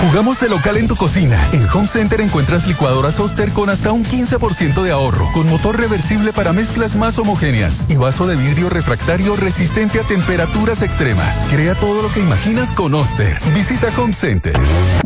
Jugamos de local en tu cocina. En Home Center encuentras licuadoras Oster con hasta un 15% de ahorro, con motor reversible para mezclas más homogéneas y vaso de vidrio refractario resistente a temperaturas extremas. Crea todo lo que imaginas con Oster. Visita Home Center.